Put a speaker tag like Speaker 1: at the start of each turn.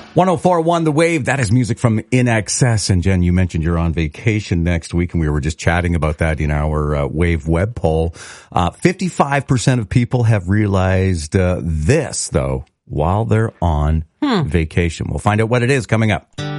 Speaker 1: 104.1 The Wave, that is music from In Excess. And Jen, you mentioned you're on vacation next week, and we were just chatting about that in our Wave web poll. 55% of people have realized this, though, while they're on vacation. We'll find out what it is coming up.